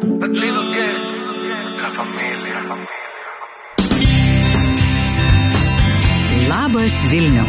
Labas Vilniau.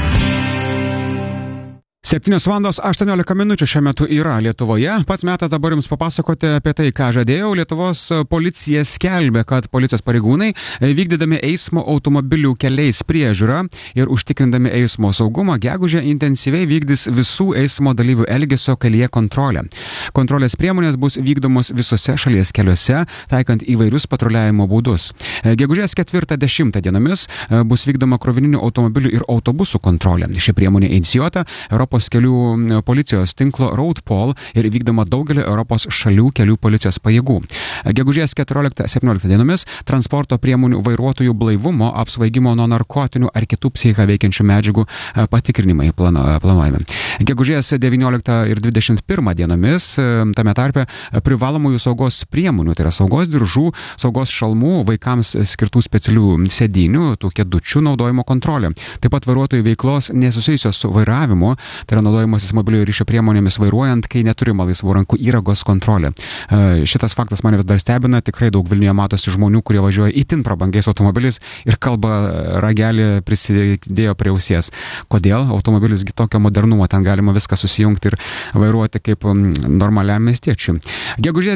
7:18 šiuo metu yra Lietuvoje. Pats metas dabar jums papasakoti apie tai, ką žadėjau. Lietuvos policija skelbia, kad policijos pareigūnai, vykdydami eismo automobilių keliais priežiūrą ir užtikrindami eismo saugumą, gegužę intensyviai vykdys visų eismo dalyvių elgesio kelyje kontrolę. Kontrolės priemonės bus vykdomos visose šalies keliuose, taikant įvairius patruliavimo būdus. Gegužės 4-10 dienomis bus vykdoma krovininių automobilių ir autobusų kontrolė. Ši priemonė inicijuota Europos kelių policijos tinklo RoadPol ir vykdoma daugelio Europos šalių kelių policijos pajėgų. Gegužės 14-17 dienomis transporto priemonių vairuotojų blaivumo, apsvaigimo nuo narkotinių ar kitų psichą veikiančių medžiagų patikrinimai planuojami. Gegužės 19 ir 21 dienomis, tame tarpe privalomųjų saugos priemonių, tai yra saugos diržų, saugos šalmų, vaikams skirtų specialių sėdynių, tų kėdučių naudojimo kontrolė. Taip pat vairuotojų veiklos nesusijusios su vairavimu, tai yra naudojimasis mobiliojo ryšio priemonėmis vairuojant, kai neturima laisvų rankų įrangos kontrolė. Šitas faktas mane vis dar stebina, tikrai daug Vilniuje matosi žmonių, kurie važiuoja itin prabangiais automobiliais ir kalba ragelį prisidėjo prie ausies. Kodėl? Automobilis tokio modernumo, ten galima viską susijungti ir vairuoti kaip normaliam miestiečiui. Gegužės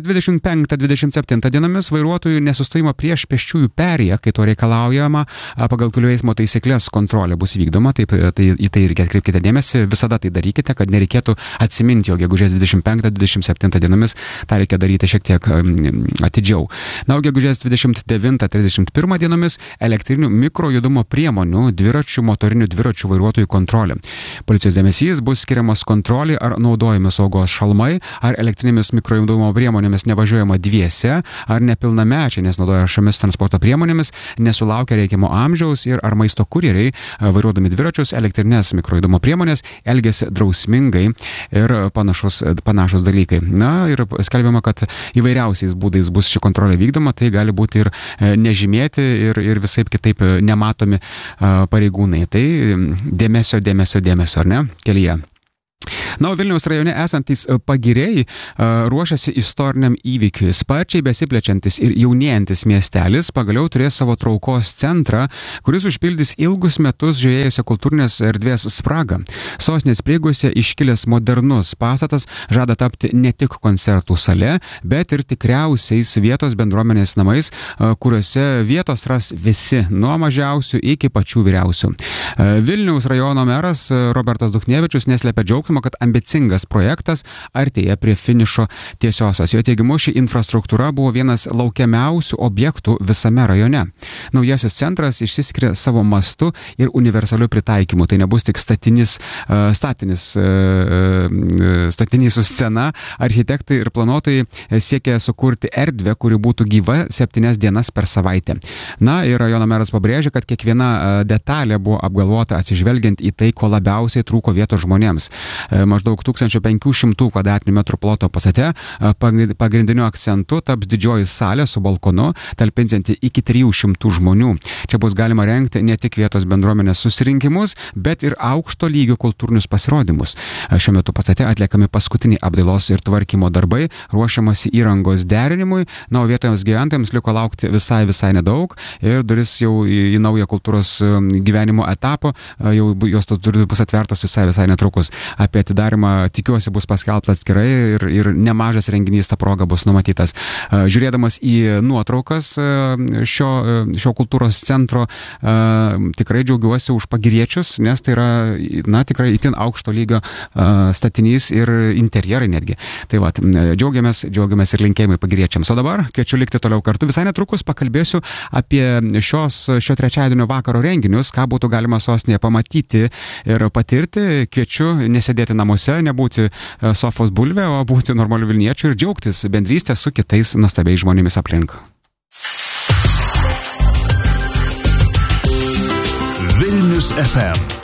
25-27 dienomis vairuotojų nesustojimo prieš pėsčiųjų perėją, kai to reikalaujama pagal kelių eismo taisyklės kontrolė bus vykdoma, tai į tai reikia atkreipkite dėmesį, visada tai darykite, kad nereikėtų atsiminti, jog gegužės 25-27 dienomis tą reikia daryti šiek tiek atidžiau. Na, o gegužės 29-31 dienomis elektrinių mikrojudumo priemonių, dviračių, motorinių dviračių vairuotojų kontrolė. Policijos dėmesys bus skiriamas kontrolė, ar naudojami saugos šalmai, ar elektrinėmis mikrojudumo priemonėmis nevažiuojama dviese, ar nepilnamečiai nesinaudoja šiomis transporto priemonėmis, nesulaukia reikiamo amžiaus ir ar maisto kurjeriai, vairuodami dviračius, elektrinės mikrojudumo priemonės, elgiasi drausmingai ir panašus dalykai. Na ir skelbiama, kad įvairiausiais būdais bus ši kontrolė vykdoma, tai gali būti ir nežymėti ir visaip kitaip nematomi pareigūnai. Tai dėmesio, ar ne, kelyje. Na, o Vilniaus rajone esantis Pagiriai ruošiasi istoriniam įvykiui. Sparčiai besiplečiantis ir jaunėjantis miestelis pagaliau turės savo traukos centrą, kuris užpildys ilgus metus žiūrėjusią kultūrinės erdvės spragą. Sostinės prieigose iškilęs modernus pastatas žada tapti ne tik koncertų sale, bet ir tikriausiais vietos bendruomenės namais, kuriuose vietos ras visi, nuo mažiausių iki pačių vyriausių. Vilniaus rajono meras Robertas Duchnevičius neslėpia džiaugsmo, kad ambicingas projektas artėja prie finišo tiesiosios. Jo teigimu, ši infrastruktūra buvo vienas laukiamiausių objektų visame rajone. Naujasis centras išsiskiria savo mastu ir universaliu pritaikymu. Tai nebus tik statinys su scena. Architektai ir planuotojai siekia sukurti erdvę, kuri būtų gyva 7 dienas per savaitę. Na ir rajono meras pabrėžia, kad kiekviena detalė buvo apgalvota atsižvelgiant į tai, ko labiausiai trūko vietos žmonėms. Maždaug 1500 kvadratinių metrų ploto pastate pagrindiniu akcentu taps didžioji salė su balkonu, talpinsianti iki 300 žmonių. Čia bus galima rengti ne tik vietos bendruomenės susirinkimus, bet ir aukšto lygio kultūrinius pasirodymus. Šiuo metu pastate atliekami paskutiniai apdailos ir tvarkymo darbai, ruošiamasi įrangos derinimui, na, o vietojams gyventojams liko laukti visai nedaug ir duris jau į naują kultūros gyvenimo etapą, jau jos bus atvertos visai netrukus. Apie atidarimą tikiuosi bus paskelbtas atskirai ir nemažas renginys tą progą bus numatytas. Žiūrėdamas į nuotraukas šio kultūros centro, tikrai džiaugiuosi už pagiriečius, nes tai yra, na, tikrai itin aukšto lygio statinys ir interjerai netgi. Tai va, džiaugiamės ir linkėjimai pagiriečiams. O dabar kviečiu likti toliau kartu. Visai netrukus pakalbėsiu apie šio trečiadienio vakaro renginius, ką būtų galima sostinėje pamatyti ir patirti. Kviečiu nesėdėti namuose, nebūti sofos bulvė, o būti normaliu Vilniečiu ir džiaugtis bendrystę su kitais nuostabiais žmonėmis aplink. Vilnius FM